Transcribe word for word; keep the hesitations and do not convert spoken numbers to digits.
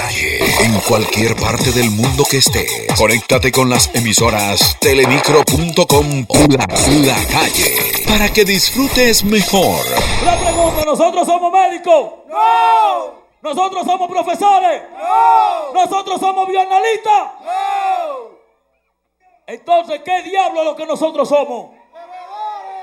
calle, en cualquier parte del mundo que estés. Conéctate con las emisoras telemicro punto com o la, la calle para que disfrutes mejor. La pregunta, ¿nosotros somos médicos? ¡No! ¿Nosotros somos profesores? ¡No! ¿Nosotros somos bioanalistas? ¡No! Entonces, ¿qué diablo es lo que nosotros somos?